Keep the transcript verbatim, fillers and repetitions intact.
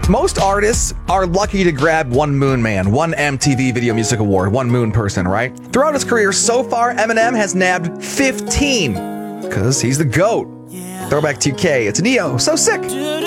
Most artists are lucky to grab one Moon Man, one M T V Video Music Award, one Moon person, right? Throughout his career so far, Eminem has nabbed fifteen, because he's the GOAT. Throwback two K, it's Neo, So Sick.